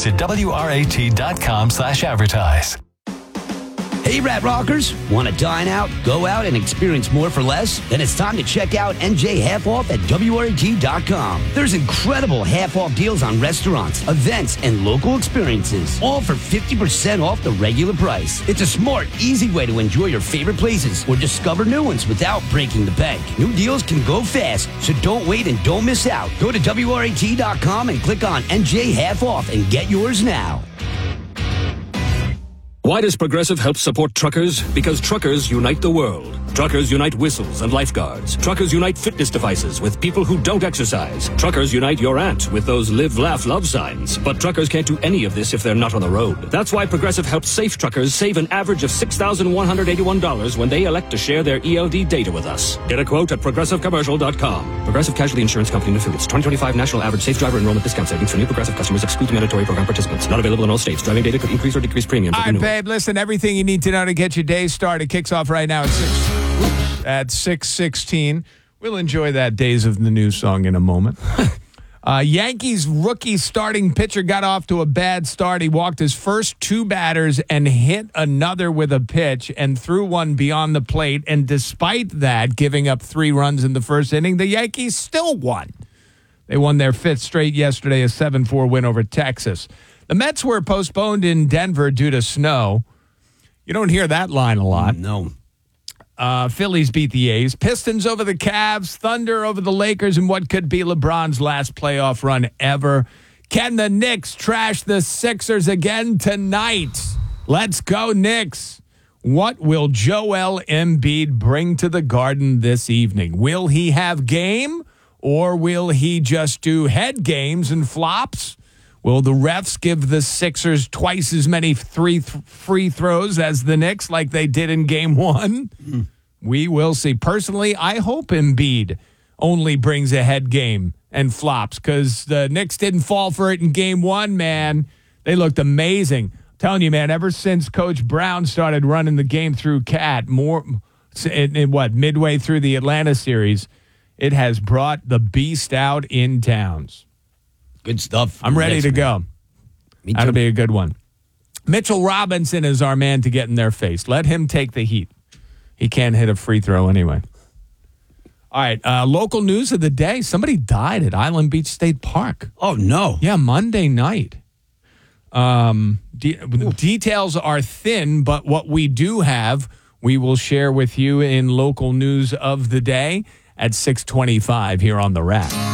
Visit WRAT.com/advertise. Hey, Rat Rockers, want to dine out, go out, and experience more for less? Then it's time to check out NJ Half Off at WRAT.com. There's incredible half-off deals on restaurants, events, and local experiences, all for 50% off the regular price. It's a smart, easy way to enjoy your favorite places or discover new ones without breaking the bank. New deals can go fast, so don't wait and don't miss out. Go to WRAT.com and click on NJ Half Off and get yours now. Why does Progressive help support truckers? Because truckers unite the world. Truckers unite whistles and lifeguards. Truckers unite fitness devices with people who don't exercise. Truckers unite your aunt with those live, laugh, love signs. But truckers can't do any of this if they're not on the road. That's why Progressive helps safe truckers save an average of $6,181 when they elect to share their ELD data with us. Get a quote at progressivecommercial.com. Progressive Casualty Insurance Company and Affiliates. 2025 National Average Safe Driver Enrollment Discount Savings for new Progressive customers exclude mandatory program participants. Not available in all states. Driving data could increase or decrease premiums. All right, babe, listen, everything you need to know to get your day started kicks off right now at 6:16. We'll enjoy that Days of the News song in a moment. Yankees rookie starting pitcher got off to a bad start. He walked his first two batters and hit another with a pitch and threw one beyond the plate. And despite that, giving up 3 runs in the first inning, the Yankees still won. They won their 5th straight yesterday, a 7-4 win over Texas. The Mets were postponed in Denver due to snow. You don't hear that line a lot. No. Phillies beat the A's. Pistons over the Cavs. Thunder over the Lakers in what could be LeBron's last playoff run ever. Can the Knicks trash the Sixers again tonight? Let's go, Knicks. What will Joel Embiid bring to the Garden this evening? Will he have game, or will he just do head games and flops? Will the refs give the Sixers twice as many free throws as the Knicks like they did in Game 1? We will see. Personally, I hope Embiid only brings a head game and flops because the Knicks didn't fall for it in Game 1, man. They looked amazing. I'm telling you, man, ever since Coach Brown started running the game through Cat, midway through the Atlanta series, it has brought the beast out in Towns. Good stuff. I'm ready to go. Me too. That'll be a good one. Mitchell Robinson is our man to get in their face. Let him take the heat. He can't hit a free throw anyway. All right, local news of the day. Somebody died at Island Beach State Park. Oh, no. Yeah, Monday night. Details are thin, but what we do have, we will share with you in local news of the day at 6:25 here on The Wrap.